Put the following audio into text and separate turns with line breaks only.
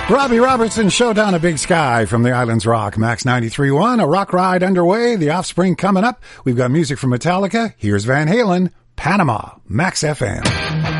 Robbie Robertson, Showdown at Big Sky from the Islands Rock. Max 93.1, a rock ride underway. The Offspring coming up. We've got music from Metallica. Here's Van Halen, Panama, Max FM.